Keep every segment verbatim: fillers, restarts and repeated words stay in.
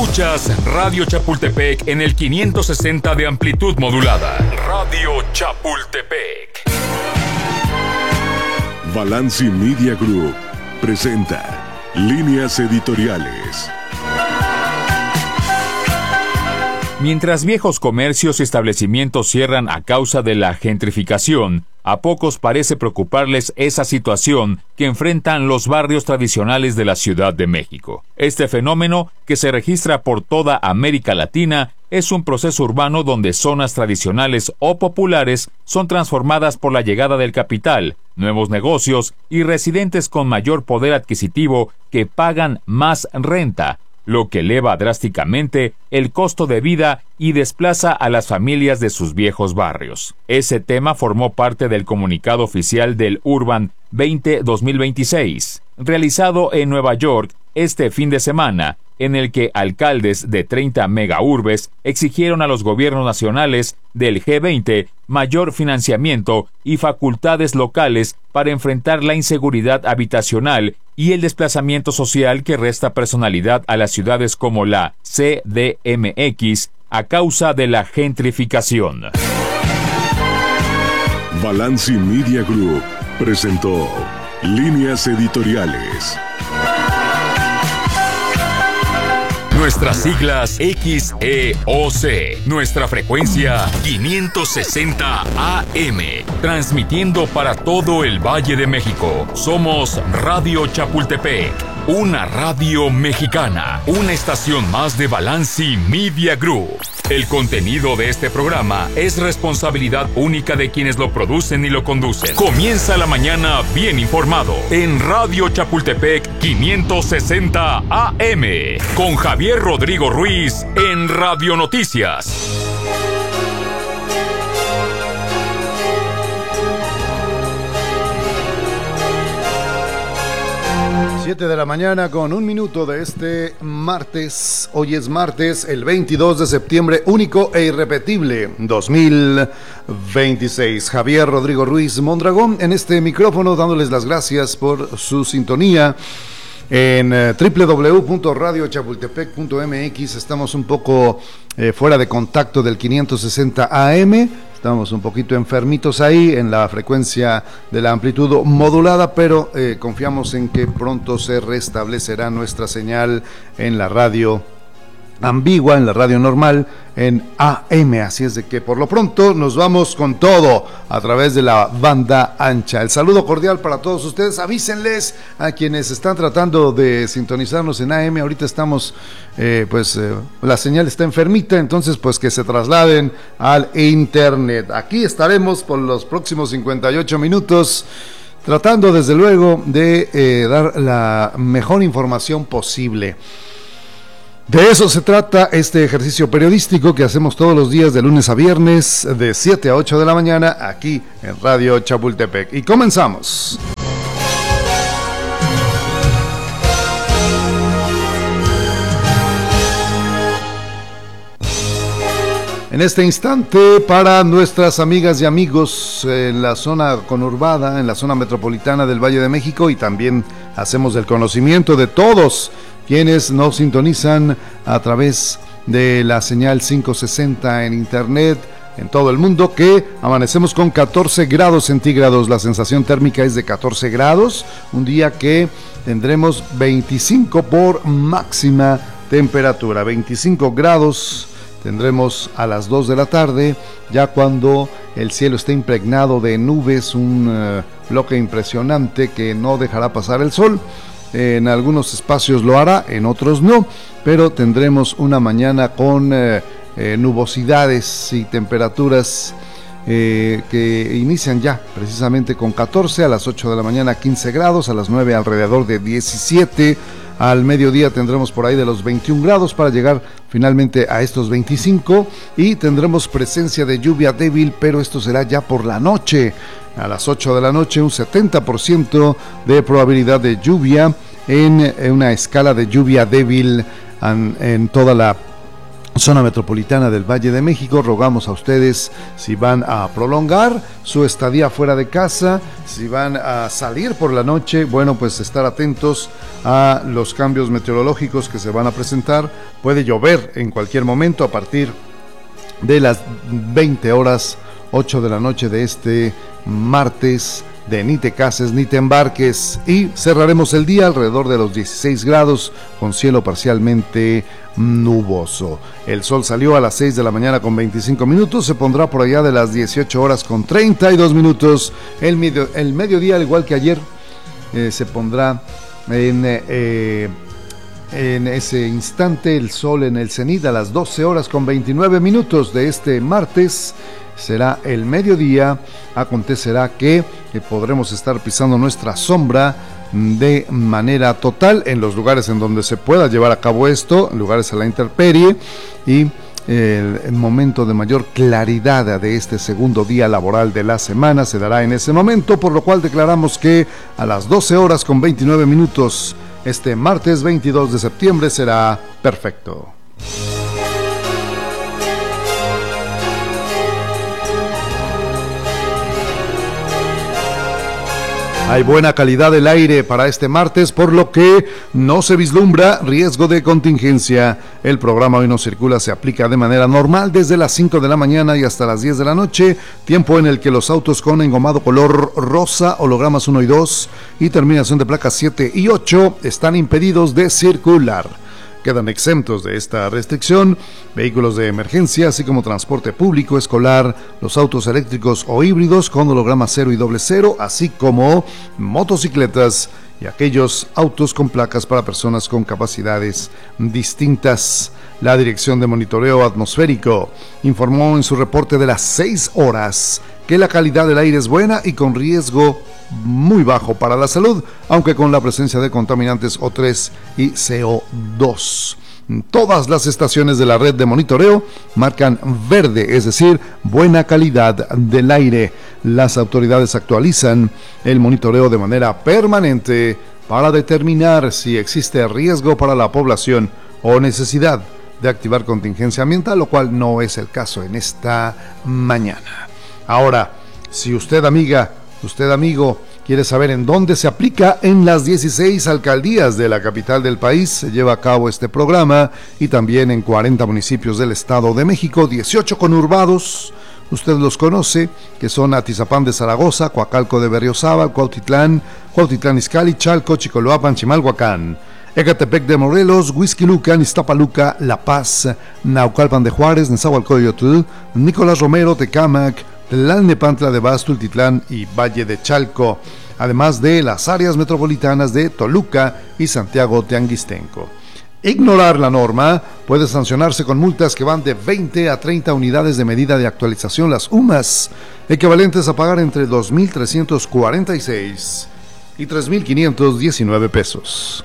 Escuchas Radio Chapultepec en el quinientos sesenta de amplitud modulada. Radio Chapultepec. Balanci Media Group presenta Líneas Editoriales. Mientras viejos comercios y establecimientos cierran a causa de la gentrificación, a pocos parece preocuparles esa situación que enfrentan los barrios tradicionales de la Ciudad de México. Este fenómeno, que se registra por toda América Latina, es un proceso urbano donde zonas tradicionales o populares son transformadas por la llegada del capital, nuevos negocios y residentes con mayor poder adquisitivo que pagan más renta, lo que eleva drásticamente el costo de vida y desplaza a las familias de sus viejos barrios. Ese tema formó parte del comunicado oficial del Urban veinte dos mil veintiséis, realizado en Nueva York este fin de semana, en el que alcaldes de treinta megaurbes exigieron a los gobiernos nacionales del G veinte mayor financiamiento y facultades locales para enfrentar la inseguridad habitacional y el desplazamiento social que resta personalidad a las ciudades como la C D M X a causa de la gentrificación. Balanci Media Group presentó Líneas Editoriales. Nuestras siglas X E O C. Nuestra frecuencia quinientos sesenta A M. Transmitiendo para todo el Valle de México. Somos Radio Chapultepec, una radio mexicana. Una estación más de Balanci Media Group. El contenido de este programa es responsabilidad única de quienes lo producen y lo conducen. Comienza la mañana bien informado en Radio Chapultepec quinientos sesenta A M con Javier Rodrigo Ruiz en Radio Noticias. siete de la mañana con un minuto de este martes. Hoy es martes, el veintidós de septiembre, único e irrepetible dos mil veintiséis. Javier Rodrigo Ruiz Mondragón en este micrófono, dándoles las gracias por su sintonía. En eh, doble u doble u doble u punto radio chapultepec punto m x estamos un poco eh, fuera de contacto del quinientos sesenta A M. Estamos un poquito enfermitos ahí en la frecuencia de la amplitud modulada, pero eh, confiamos en que pronto se restablecerá nuestra señal en la radio ambigua, en la radio normal, en A M. Así es de que por lo pronto nos vamos con todo a través de la banda ancha. El saludo cordial para todos ustedes. Avísenles a quienes están tratando de sintonizarnos en A M. Ahorita estamos, eh, pues eh, la señal está enfermita, entonces pues que se trasladen al internet. Aquí estaremos por los próximos cincuenta y ocho minutos, tratando desde luego de eh, dar la mejor información posible. De eso se trata este ejercicio periodístico que hacemos todos los días de lunes a viernes de siete a ocho de la mañana aquí en Radio Chapultepec. Y comenzamos. En este instante, para nuestras amigas y amigos en la zona conurbada, en la zona metropolitana del Valle de México, y también hacemos el conocimiento de todos quienes nos sintonizan a través de la señal quinientos sesenta en internet en todo el mundo, que amanecemos con catorce grados centígrados. La sensación térmica es de catorce grados, un día que tendremos veinticinco por máxima temperatura, veinticinco grados tendremos a las dos de la tarde, ya cuando el cielo esté impregnado de nubes, un uh, bloque impresionante que no dejará pasar el sol. En algunos espacios lo hará, en otros no, pero tendremos una mañana con eh, eh, nubosidades y temperaturas eh, que inician ya precisamente con catorce, a las ocho de la mañana quince grados, a las nueve alrededor de diecisiete, al mediodía tendremos por ahí de los veintiún grados para llegar finalmente a estos veinticinco, y tendremos presencia de lluvia débil, pero esto será ya por la noche. A las ocho de la noche, un setenta por ciento de probabilidad de lluvia en una escala de lluvia débil en, en toda la zona metropolitana del Valle de México. Rogamos a ustedes, si van a prolongar su estadía fuera de casa, si van a salir por la noche, bueno, pues estar atentos a los cambios meteorológicos que se van a presentar. Puede llover en cualquier momento a partir de las veinte horas, ocho de la noche de este martes. De ni te cases ni te embarques, y cerraremos el día alrededor de los dieciséis grados con cielo parcialmente nuboso. El sol salió a las seis de la mañana con veinticinco minutos, se pondrá por allá de las dieciocho horas con treinta y dos minutos. El, medio, el mediodía, al igual que ayer, eh, se pondrá en, eh, en ese instante el sol en el cenit a las doce horas con veintinueve minutos de este martes. Será el mediodía. Acontecerá que, que podremos estar pisando nuestra sombra de manera total en los lugares en donde se pueda llevar a cabo esto, lugares a la intemperie, y el, el momento de mayor claridad de este segundo día laboral de la semana se dará en ese momento, por lo cual declaramos que a las doce horas con veintinueve minutos este martes veintidós de septiembre será perfecto. Hay buena calidad del aire para este martes, por lo que no se vislumbra riesgo de contingencia. El programa Hoy No Circula se aplica de manera normal desde las cinco de la mañana y hasta las diez de la noche, tiempo en el que los autos con engomado color rosa, hologramas uno y dos y terminación de placas siete y ocho están impedidos de circular. Quedan exentos de esta restricción vehículos de emergencia, así como transporte público, escolar, los autos eléctricos o híbridos con holograma cero y doble cero, así como motocicletas y aquellos autos con placas para personas con capacidades distintas. La Dirección de Monitoreo Atmosférico informó en su reporte de las seis horas que la calidad del aire es buena y con riesgo muy bajo para la salud, aunque con la presencia de contaminantes O tres y C O dos. Todas las estaciones de la red de monitoreo marcan verde, es decir, buena calidad del aire. Las autoridades actualizan el monitoreo de manera permanente para determinar si existe riesgo para la población o necesidad de activar contingencia ambiental, lo cual no es el caso en esta mañana. Ahora, si usted, amiga, usted, amigo, quiere saber en dónde se aplica, en las dieciséis alcaldías de la capital del país se lleva a cabo este programa, y también en cuarenta municipios del Estado de México, dieciocho conurbados. Usted los conoce, que son Atizapán de Zaragoza, Coacalco de Berriozábal, Cuautitlán, Cuautitlán Izcalli, Chalco, Chicoloapan, Chimalhuacán, Ecatepec de Morelos, Huixquilucan, Iztapaluca, La Paz, Naucalpan de Juárez, Nezahualcóyotl, Nicolás Romero, Tecámac, Tlalnepantla de Basto, Tultitlán y Valle de Chalco, además de las áreas metropolitanas de Toluca y Santiago Teanguistenco. Ignorar la norma puede sancionarse con multas que van de veinte a treinta unidades de medida de actualización, las U M A S, equivalentes a pagar entre dos mil trescientos cuarenta y seis y tres mil quinientos diecinueve pesos.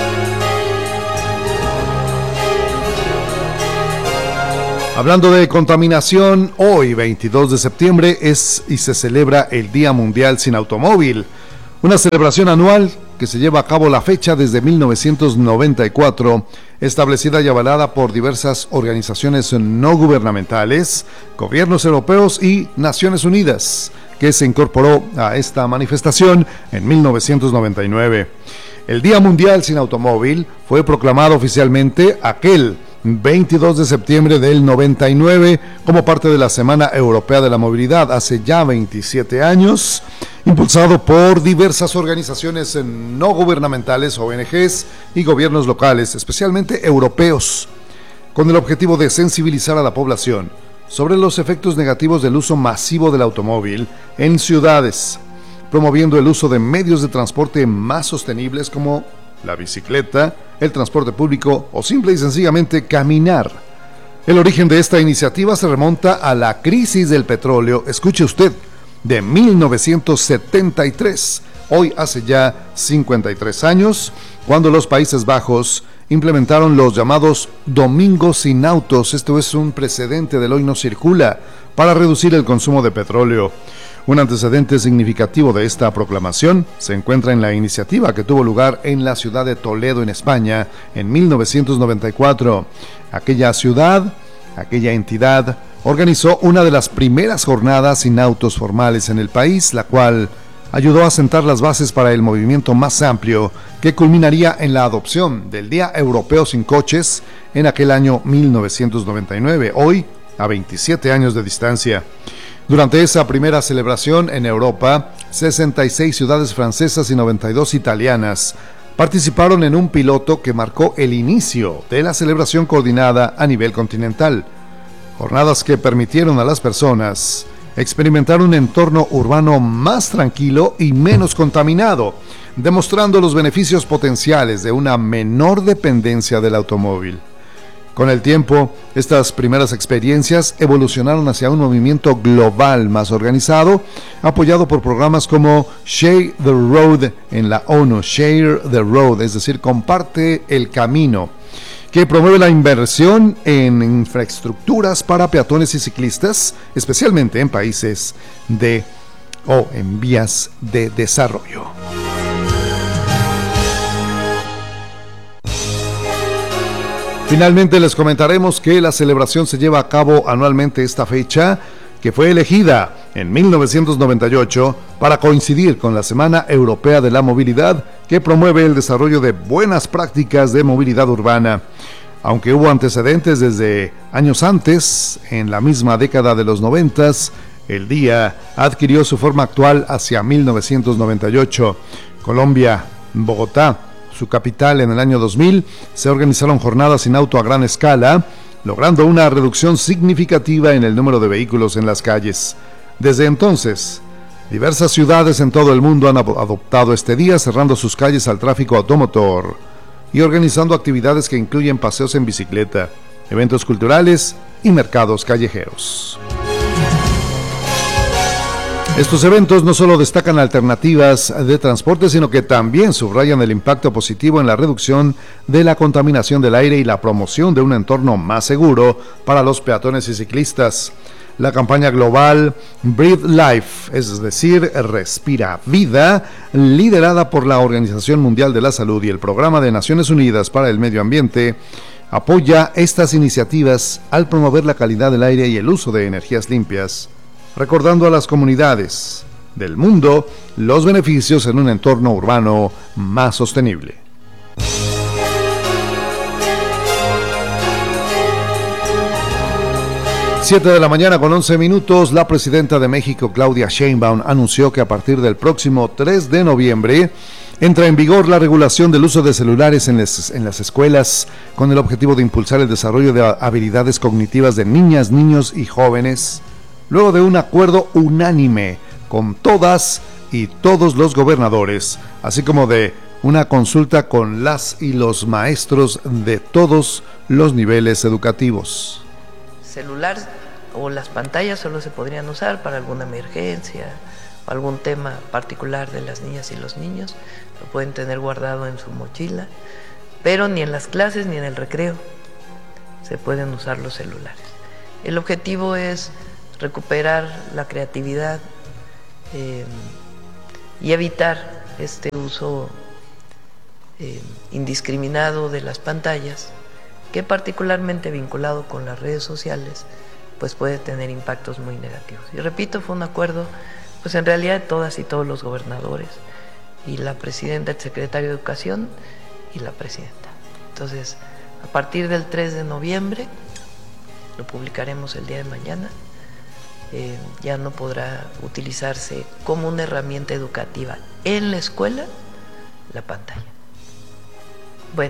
Hablando de contaminación, hoy veintidós de septiembre es y se celebra el Día Mundial Sin Automóvil, una celebración anual que se lleva a cabo la fecha desde mil novecientos noventa y cuatro, establecida y avalada por diversas organizaciones no gubernamentales, gobiernos europeos y Naciones Unidas, que se incorporó a esta manifestación en mil novecientos noventa y nueve. El Día Mundial Sin Automóvil fue proclamado oficialmente aquel veintidós de septiembre del noventa y nueve como parte de la Semana Europea de la Movilidad, hace ya veintisiete años, impulsado por diversas organizaciones no gubernamentales, O N Ges y gobiernos locales, especialmente europeos, con el objetivo de sensibilizar a la población sobre los efectos negativos del uso masivo del automóvil en ciudades, promoviendo el uso de medios de transporte más sostenibles como la bicicleta, el transporte público o simple y sencillamente caminar. El origen de esta iniciativa se remonta a la crisis del petróleo, escuche usted, de mil novecientos setenta y tres, hoy hace ya cincuenta y tres años, cuando los Países Bajos implementaron los llamados Domingos sin Autos. Esto es un precedente del Hoy No Circula, para reducir el consumo de petróleo. Un antecedente significativo de esta proclamación se encuentra en la iniciativa que tuvo lugar en la ciudad de Toledo, en España, en mil novecientos noventa y cuatro. Aquella ciudad aquella entidad organizó una de las primeras jornadas sin autos formales en el país, la cual ayudó a sentar las bases para el movimiento más amplio que culminaría en la adopción del Día Europeo sin Coches en aquel año mil novecientos noventa y nueve, hoy a veintisiete años de distancia. Durante esa primera celebración en Europa, sesenta y seis ciudades francesas y noventa y dos italianas participaron en un piloto que marcó el inicio de la celebración coordinada a nivel continental. Jornadas que permitieron a las personas experimentar un entorno urbano más tranquilo y menos contaminado, demostrando los beneficios potenciales de una menor dependencia del automóvil. Con el tiempo, estas primeras experiencias evolucionaron hacia un movimiento global más organizado, apoyado por programas como Share the Road en la ONU, Share the Road, es decir, comparte el camino, que promueve la inversión en infraestructuras para peatones y ciclistas, especialmente en países de o en vías de desarrollo. Finalmente les comentaremos que la celebración se lleva a cabo anualmente esta fecha, que fue elegida en mil novecientos noventa y ocho para coincidir con la Semana Europea de la Movilidad, que promueve el desarrollo de buenas prácticas de movilidad urbana. Aunque hubo antecedentes desde años antes, en la misma década de los noventas, el día adquirió su forma actual hacia mil novecientos noventa y ocho. Colombia, Bogotá, su capital, en el año dos mil, se organizaron jornadas sin auto a gran escala, logrando una reducción significativa en el número de vehículos en las calles. Desde entonces, diversas ciudades en todo el mundo han adoptado este día, cerrando sus calles al tráfico automotor y organizando actividades que incluyen paseos en bicicleta, eventos culturales y mercados callejeros. Estos eventos no solo destacan alternativas de transporte, sino que también subrayan el impacto positivo en la reducción de la contaminación del aire y la promoción de un entorno más seguro para los peatones y ciclistas. La campaña global Breathe Life, es decir, Respira Vida, liderada por la Organización Mundial de la Salud y el Programa de Naciones Unidas para el Medio Ambiente, apoya estas iniciativas al promover la calidad del aire y el uso de energías limpias, recordando a las comunidades del mundo los beneficios en un entorno urbano más sostenible. siete de la mañana con once minutos, la presidenta de México, Claudia Sheinbaum, anunció que a partir del próximo tres de noviembre entra en vigor la regulación del uso de celulares en las, en las escuelas, con el objetivo de impulsar el desarrollo de habilidades cognitivas de niñas, niños y jóvenes, luego de un acuerdo unánime con todas y todos los gobernadores, así como de una consulta con las y los maestros de todos los niveles educativos. Celular o las pantallas solo se podrían usar para alguna emergencia o algún tema particular de las niñas y los niños, lo pueden tener guardado en su mochila, pero ni en las clases ni en el recreo se pueden usar los celulares. El objetivo es recuperar la creatividad eh, y evitar este uso eh, indiscriminado de las pantallas, que particularmente vinculado con las redes sociales, pues puede tener impactos muy negativos. Y repito, fue un acuerdo, pues en realidad de todas y todos los gobernadores, y la presidenta, el secretario de Educación y la presidenta. Entonces, a partir del tres de noviembre, lo publicaremos el día de mañana, eh, ya no podrá utilizarse como una herramienta educativa en la escuela la pantalla. Bueno,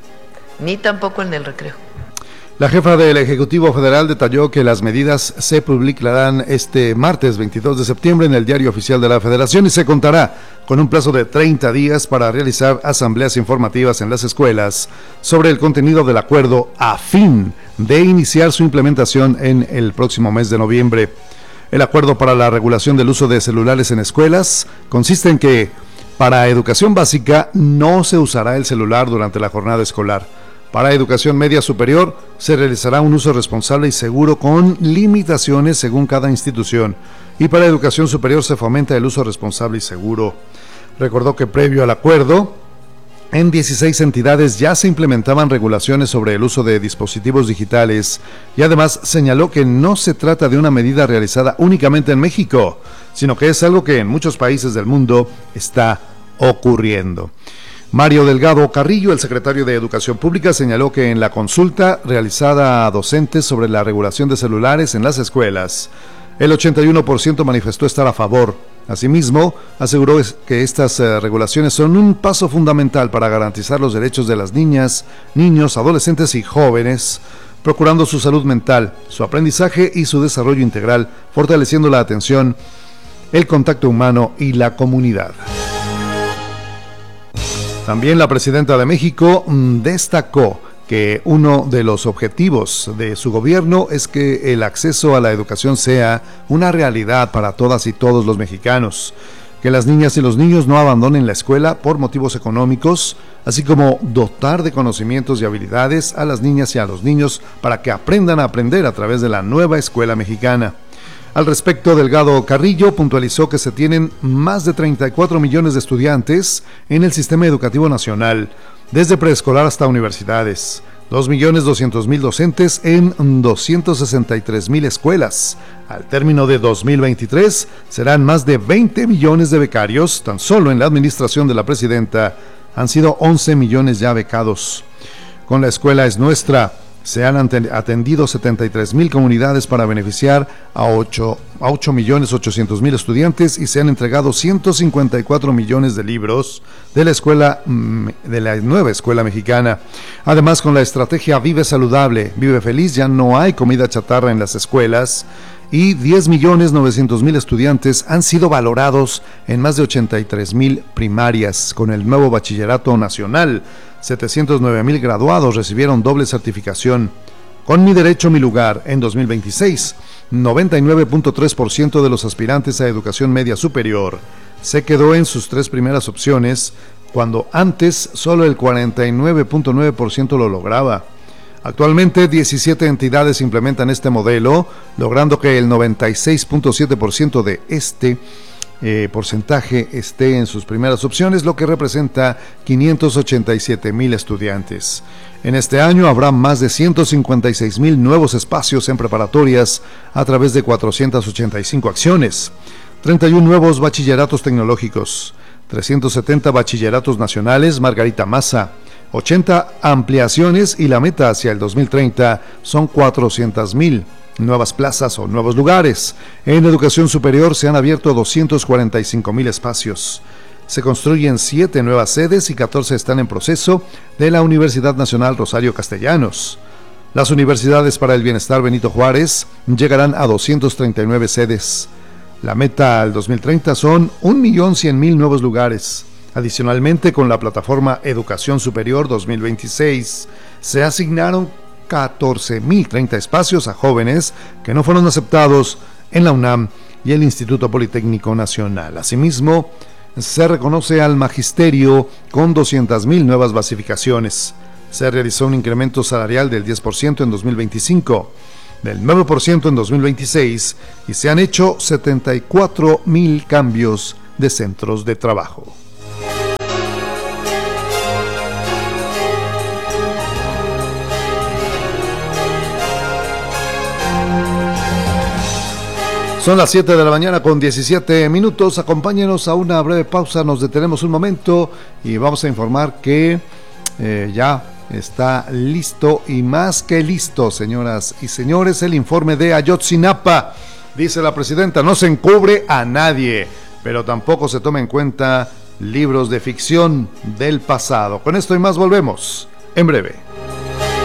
ni tampoco en el recreo. La jefa del Ejecutivo Federal detalló que las medidas se publicarán este martes veintidós de septiembre en el Diario Oficial de la Federación y se contará con un plazo de treinta días para realizar asambleas informativas en las escuelas sobre el contenido del acuerdo a fin de iniciar su implementación en el próximo mes de noviembre. El acuerdo para la regulación del uso de celulares en escuelas consiste en que para educación básica no se usará el celular durante la jornada escolar. Para educación media superior se realizará un uso responsable y seguro con limitaciones según cada institución. Y para educación superior se fomenta el uso responsable y seguro. Recordó que previo al acuerdo, En dieciséis entidades ya se implementaban regulaciones sobre el uso de dispositivos digitales y además señaló que no se trata de una medida realizada únicamente en México, sino que es algo que en muchos países del mundo está ocurriendo. Mario Delgado Carrillo, el secretario de Educación Pública, señaló que en la consulta realizada a docentes sobre la regulación de celulares en las escuelas, el ochenta y uno por ciento manifestó estar a favor. Asimismo, aseguró que estas eh, regulaciones son un paso fundamental para garantizar los derechos de las niñas, niños, adolescentes y jóvenes, procurando su salud mental, su aprendizaje y su desarrollo integral, fortaleciendo la atención, el contacto humano y la comunidad. También la presidenta de México mmm, destacó que uno de los objetivos de su gobierno es que el acceso a la educación sea una realidad para todas y todos los mexicanos, que las niñas y los niños no abandonen la escuela por motivos económicos, así como dotar de conocimientos y habilidades a las niñas y a los niños para que aprendan a aprender a través de la nueva escuela mexicana. Al respecto, Delgado Carrillo puntualizó que se tienen más de treinta y cuatro millones de estudiantes en el sistema educativo nacional, desde preescolar hasta universidades, dos millones doscientos mil docentes en doscientas sesenta y tres mil escuelas. Al término de dos mil veintitrés serán más de veinte millones de becarios, tan solo en la administración de la presidenta han sido once millones ya becados. Con la escuela es nuestra, se han atendido setenta y tres mil comunidades para beneficiar a ocho millones ochocientos mil estudiantes y se han entregado ciento cincuenta y cuatro millones de libros de la escuela de la nueva escuela mexicana. Además, con la estrategia Vive Saludable, Vive Feliz, ya no hay comida chatarra en las escuelas y diez millones novecientos mil estudiantes han sido valorados en más de ochenta y tres mil primarias. Con el nuevo bachillerato nacional, setecientos nueve mil graduados recibieron doble certificación. Con Mi Derecho, Mi Lugar, en dos mil veintiséis, noventa y nueve punto tres por ciento de los aspirantes a educación media superior se quedó en sus tres primeras opciones, cuando antes solo el cuarenta y nueve punto nueve por ciento lo lograba. Actualmente, diecisiete entidades implementan este modelo, logrando que el noventa y seis punto siete por ciento de este Eh, porcentaje esté en sus primeras opciones, lo que representa quinientos ochenta y siete mil estudiantes. En este año habrá más de ciento cincuenta y seis mil nuevos espacios en preparatorias a través de cuatrocientas ochenta y cinco acciones, treinta y uno nuevos bachilleratos tecnológicos, trescientos setenta bachilleratos nacionales Margarita Maza, ochenta ampliaciones y la meta hacia el dos mil treinta son cuatrocientas mil. Nuevas plazas o nuevos lugares. En educación superior se han abierto doscientos cuarenta y cinco mil espacios. Se construyen siete nuevas sedes y catorce están en proceso de la Universidad Nacional Rosario Castellanos. Las universidades para el bienestar Benito Juárez llegarán a doscientas treinta y nueve sedes. La meta al dos mil treinta son un millón cien mil nuevos lugares. Adicionalmente, con la plataforma Educación Superior dos mil veintiséis, se asignaron catorce mil treinta espacios a jóvenes que no fueron aceptados en la UNAM y el Instituto Politécnico Nacional. Asimismo, se reconoce al magisterio con doscientas mil nuevas basificaciones. Se realizó un incremento salarial del diez por ciento en dos mil veinticinco, del nueve por ciento en dos mil veintiséis y se han hecho setenta y cuatro mil cambios de centros de trabajo. Son las siete de la mañana con diecisiete minutos. Acompáñenos a una breve pausa, nos detenemos un momento y vamos a informar que eh, ya está listo y más que listo, señoras y señores, el informe de Ayotzinapa. Dice la presidenta, no se encubre a nadie, pero tampoco se toma en cuenta libros de ficción del pasado. Con esto y más volvemos en breve.